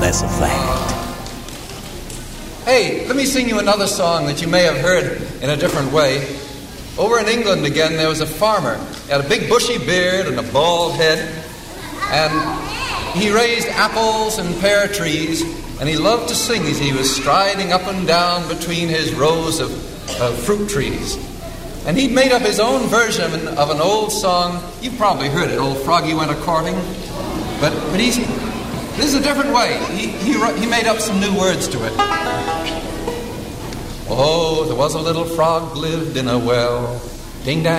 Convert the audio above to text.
that's a fact. Hey, let me sing you another song that you may have heard in a different way. Over in England again, there was a farmer. He had a big bushy beard and a bald head. And he raised apples and pear trees, and he loved to sing as he was striding up and down between his rows of fruit trees. And he'd made up his own version of an old song. You've probably heard it, Old Froggy Went A-Courting. But this is a different way. He made up some new words to it. Oh, there was a little frog lived in a well. Ding dang.